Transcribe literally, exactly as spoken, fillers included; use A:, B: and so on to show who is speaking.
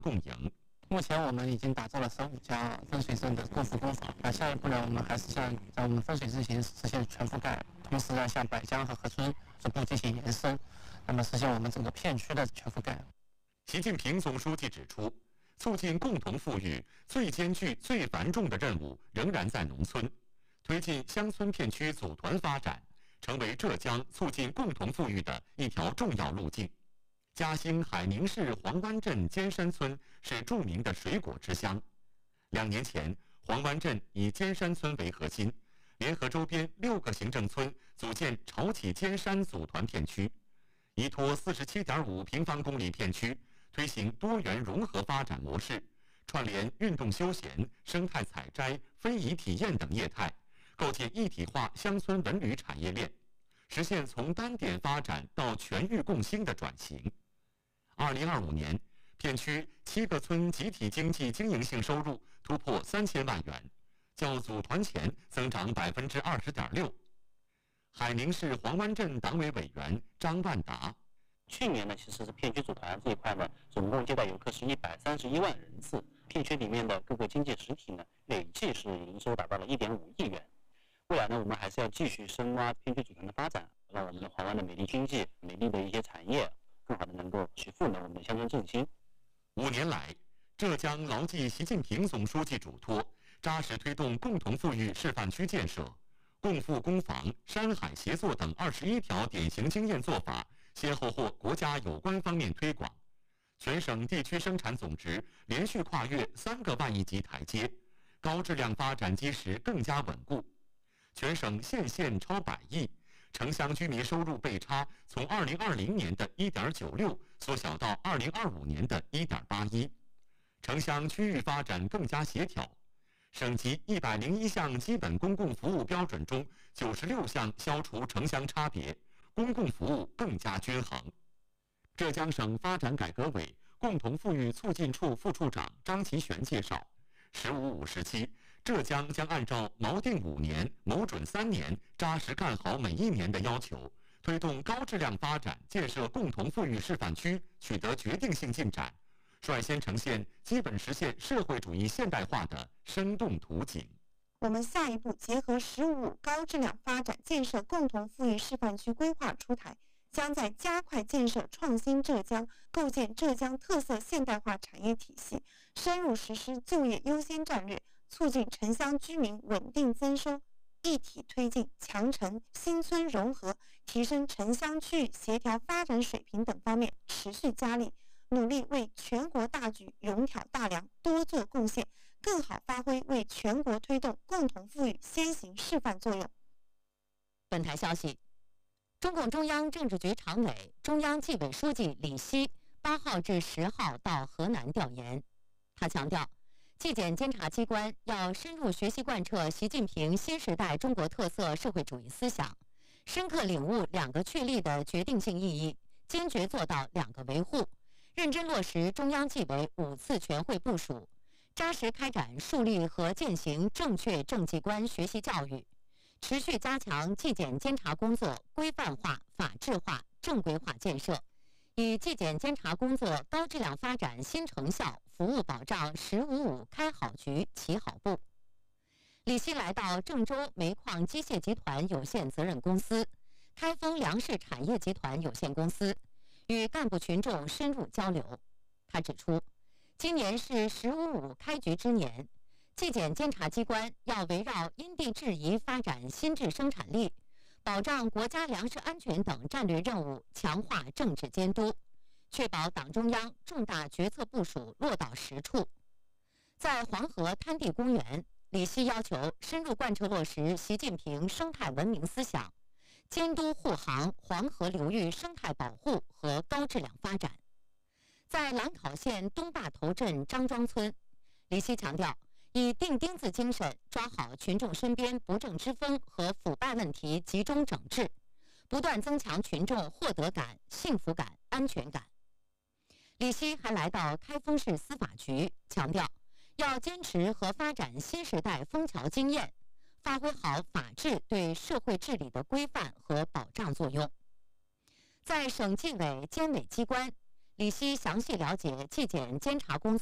A: 共赢。
B: 目前我们已经打造了十五家分水镇的共富工坊，那下一步呢，我们还是向在我们分水镇行实现全覆盖，同时呢，向百江和河村逐步进行延伸，那么实现我们整个片区的全覆盖。
A: 习近平总书记指出，促进共同富裕最艰巨、最繁重的任务仍然在农村，推进乡村片区组团发展，成为浙江促进共同富裕的一条重要路径。嘉兴海宁市黄湾镇尖山村是著名的水果之乡。两年前，黄湾镇以尖山村为核心，联合周边六个行政村，组建潮起尖山组团片区，依托四十七点五平方公里片区，推行多元融合发展模式，串联运动休闲、生态采摘、非遗体验等业态，构建一体化乡村文旅产业链，实现从单点发展到全域共兴的转型。二零二五年，片区七个村集体经济经营性收入突破三千万元，较组团前增长百分之二十点六。海宁市黄湾镇党委委员张万达，
C: 去年呢，其实是片区组团这一块呢，总共接待游客是一百三十一万人次，片区里面的各个经济实体呢，累计是营收达到了一点五亿元。未来呢，我们还是要继续深挖片区组团的发展，让我们的黄湾的美丽经济、美丽的一些产业，更好的能够去赋能我们的乡村振兴。
A: 五年来，浙江牢记习近平总书记嘱托，扎实推动共同富裕示范区建设，共富攻防、山海协作等二十一条典型经验做法先后获国家有关方面推广，全省地区生产总值连续跨越三个万亿级台阶，高质量发展基石更加稳固。全省县县超百亿，城乡居民收入倍差从二零二零年的一点九六缩小到二零二五年的一点八一，城乡区域发展更加协调。省级一百零一项基本公共服务标准中，九十六项消除城乡差别，公共服务更加均衡。浙江省发展改革委共同富裕促进处副处长张其玄介绍，十五五时期，浙江将按照锚定五年、谋准三年、扎实干好每一年的要求，推动高质量发展建设共同富裕示范区取得决定性进展，率先呈现基本实现社会主义现代化的生动图景。
D: 我们下一步结合“十五五”高质量发展建设共同富裕示范区规划出台，将在加快建设创新浙江、构建浙江特色现代化产业体系，深入实施就业优先战略，促进城乡居民稳定增收，一体推进强城新村融合，提升城乡区域协调发展水平等方面持续加力，努力为全国大局勇挑大梁多做贡献，更好发挥为全国推动共同富裕先行示范作用。
E: 本台消息，中共中央政治局常委、中央纪委书记李希八号至十号到河南调研。他强调，纪检监察机关要深入学习贯彻习近平新时代中国特色社会主义思想，深刻领悟两个确立的决定性意义，坚决做到两个维护，认真落实中央纪委五次全会部署，扎实开展树立和践行正确政绩观学习教育，持续加强纪检监察工作规范化、法治化、正规化建设，以纪检监察工作高质量发展新成效服务保障“十五五”开好局、起好步。李希来到郑州煤矿机械集团有限责任公司、开封粮食产业集团有限公司，与干部群众深入交流。他指出，今年是“十五五”开局之年，纪检监察机关要围绕因地制宜发展新质生产力，保障国家粮食安全等战略任务，强化政治监督，确保党中央重大决策部署落到实处。在黄河滩地公园，李希要求深入贯彻落实习近平生态文明思想，监督护航黄河流域生态保护和高质量发展。在兰考县东坝头镇张庄村，李希强调，以钉钉子精神抓好群众身边不正之风和腐败问题，集中整治，不断增强群众获得感、幸福感、安全感。李希还来到开封市司法局，强调要坚持和发展新时代枫桥经验，发挥好法治对社会治理的规范和保障作用。在省纪委监委机关， 李希详细了解纪检监察工作。